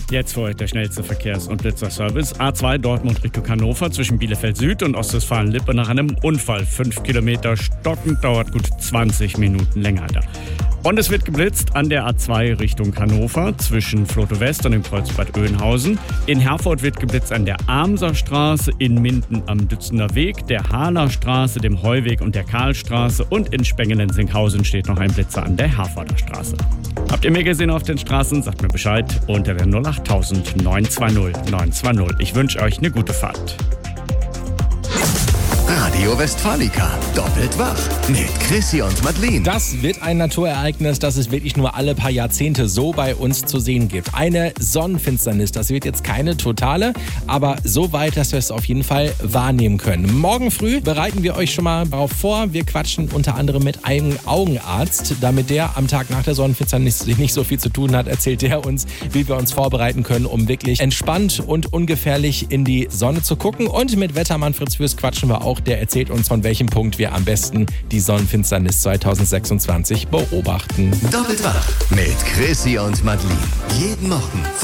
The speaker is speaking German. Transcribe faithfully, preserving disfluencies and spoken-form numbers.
Jetzt für euch der schnellste Verkehrs- und Blitzerservice. A zwei Dortmund Richtung Hannover zwischen Bielefeld Süd und Ostwestfalen-Lippe nach einem Unfall. Fünf Kilometer stockend, dauert gut zwanzig Minuten länger da. Und es wird geblitzt an der A zwei Richtung Hannover zwischen Floto West und dem Kreuzbad Oeynhausen. In Herford wird geblitzt an der Amser Straße, in Minden am Dützener Weg, der Haaler Straße, dem Heuweg und der Karlstraße. Und in Spengelen-Sinkhausen steht noch ein Blitzer an der Herforder Straße. Habt ihr mehr gesehen auf den Straßen? Sagt mir Bescheid unter der null acht tausend neun zwei null neun zwei null. Ich wünsche euch eine gute Fahrt. Radio Westfalica, doppelt wach mit Chrissy und Madeleine. Das wird ein Naturereignis, das es wirklich nur alle paar Jahrzehnte so bei uns zu sehen gibt. Eine Sonnenfinsternis, das wird jetzt keine totale, aber so weit, dass wir es auf jeden Fall wahrnehmen können. Morgen früh bereiten wir euch schon mal darauf vor. Wir quatschen unter anderem mit einem Augenarzt. Damit der am Tag nach der Sonnenfinsternis nicht so viel zu tun hat, erzählt der uns, wie wir uns vorbereiten können, um wirklich entspannt und ungefährlich in die Sonne zu gucken. Und mit Wettermann Fritz Fürst quatschen wir auch. Der erzählt uns, von welchem Punkt wir am besten die Sonnenfinsternis zwanzig sechsundzwanzig beobachten. Doppelt wach mit Chrissy und Madeleine. Jeden Morgen